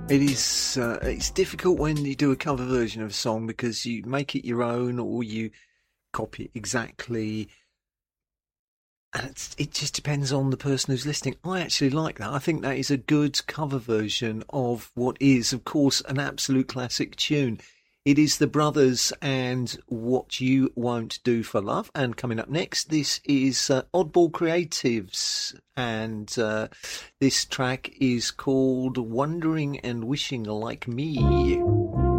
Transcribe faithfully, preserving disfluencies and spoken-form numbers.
It is. Uh, it's difficult when you do a cover version of a song because you make it your own or you copy it exactly. And it's, it just depends on the person who's listening. I actually like that. I think that is a good cover version of what is, of course, an absolute classic tune. It is the Brothers and What You Won't Do for Love. And coming up next, this is uh, Oddball Creatives. And uh, this track is called Wondering and Wishing Like Me.